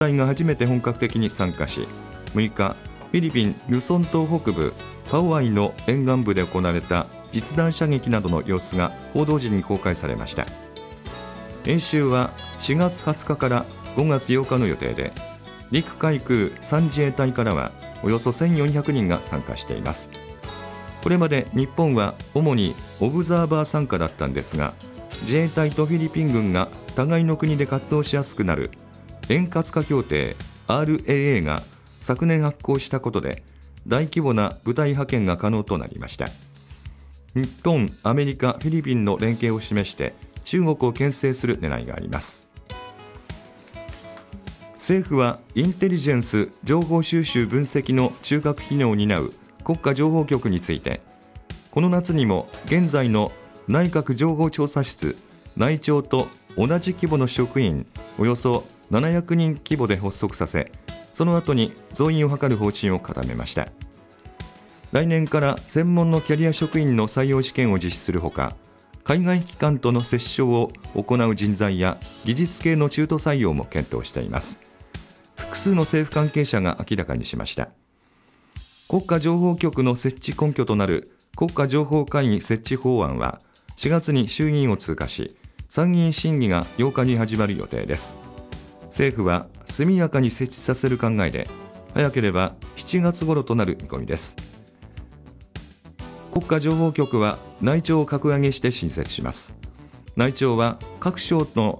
隊が初めて本格的に参加し、6日、フィリピン・ルソン島北部パオアイの沿岸部で行われた実弾射撃などの様子が報道陣に公開されました。演習は4月20日から5月8日の予定で、陸海空3自衛隊からはおよそ1400人が参加しています。これまで日本は主にオブザーバー参加だったんですが、自衛隊とフィリピン軍が互いの国で活動しやすくなる円滑化協定 RAA が昨年発効したことで、大規模な部隊派遣が可能となりました。日本、アメリカ、フィリピンの連携を示して中国を牽制する狙いがあります。政府はインテリジェンス情報収集分析の中核機能を担う国家情報局について、この夏にも現在の内閣情報調査室内調と同じ規模の職員およそ700人規模で発足させ、その後に増員を図る方針を固めました。来年から専門のキャリア職員の採用試験を実施するほか、海外機関との折衝を行う人材や技術系の中途採用も検討しています。複数の政府関係者が明らかにしました。国家情報局の設置根拠となる国家情報会議設置法案は4月に衆議院を通過し、参議院審議が8日に始まる予定です。政府は速やかに設置させる考えで、早ければ7月頃となる見込みです。国家情報局は内調を格上げして新設します。内調は各省と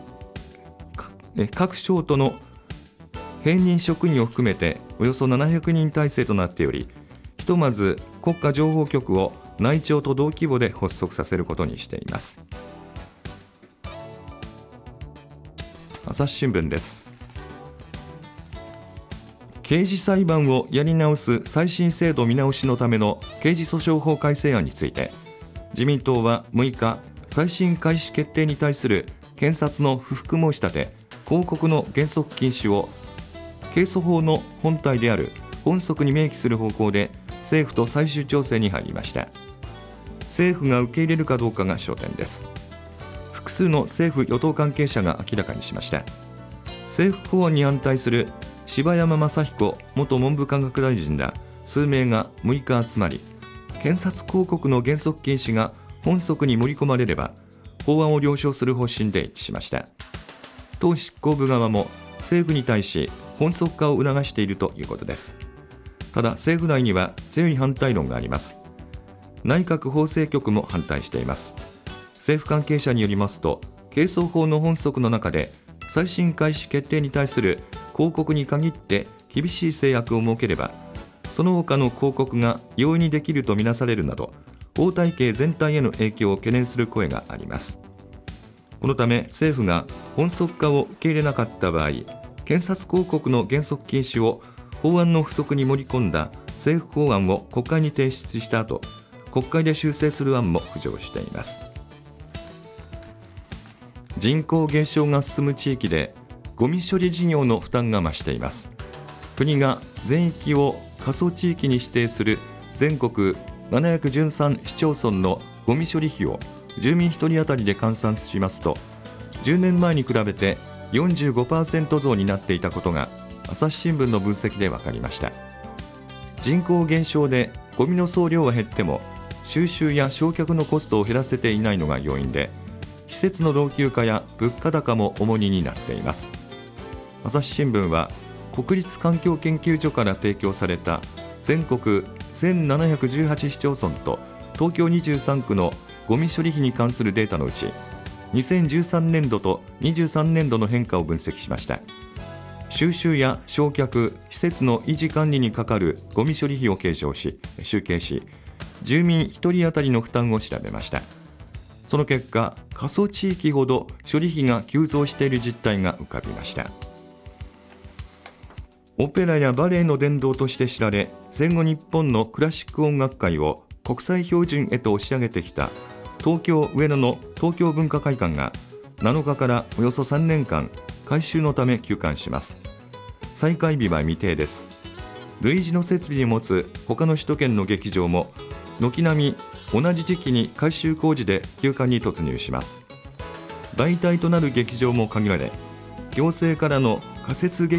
の併任職員を含めておよそ700人体制となっており、ひとまず国家情報局を内調と同規模で発足させることにしています。朝日新聞です。刑事裁判をやり直す再審制度見直しのための刑事訴訟法改正案について、自民党は6日、再審開始決定に対する検察の不服申し立て、抗告の原則禁止を刑訴法の本体である本則に明記する方向で政府と最終調整に入りました。政府が受け入れるかどうかが焦点です。複数の政府与党関係者が明らかにしました。政府法案に反対する柴山昌彦元文部科学大臣ら数名が6日集まり、検察抗告の原則禁止が本則に盛り込まれれば法案を了承する方針で一致しました。党執行部側も政府に対し本則化を促しているということです。ただ政府内には強い反対論があります。内閣法制局も反対しています。政府関係者によりますと、刑訴法の本則の中で再審開始決定に対する抗告に限って厳しい制約を設ければ、その他の抗告が容易にできるとみなされるなど、法体系全体への影響を懸念する声があります。このため政府が本則化を受け入れなかった場合、検察抗告の原則禁止を法案の付則に盛り込んだ政府法案を国会に提出した後、国会で修正する案も浮上しています。人口減少が進む地域でゴミ処理事業の負担が増しています。国が全域を過疎地域に指定する全国713市町村のゴミ処理費を住民1人当たりで換算しますと、10年前に比べて 45% 増になっていたことが朝日新聞の分析で分かりました。人口減少でゴミの総量は減っても収集や焼却のコストを減らせていないのが要因で、施設の老朽化や物価高も重荷になっています。朝日新聞は国立環境研究所から提供された全国1718市町村と東京23区のゴミ処理費に関するデータのうち、2013年度と23年度の変化を分析しました。収集や焼却、施設の維持管理にかかるゴミ処理費を集計し、住民1人当たりの負担を調べました。その結果、過疎地域ほど処理費が急増している実態が浮かびました。オペラやバレエの殿堂として知られ、戦後日本のクラシック音楽界を国際標準へと押し上げてきた東京上野の東京文化会館が7日からおよそ3年間改修のため休館します。再開日は未定です。類似の設備を持つ他の首都圏の劇場も軒並み同じ時期に改修工事で休館に突入します。代替となる劇場も限られ、行政からの仮設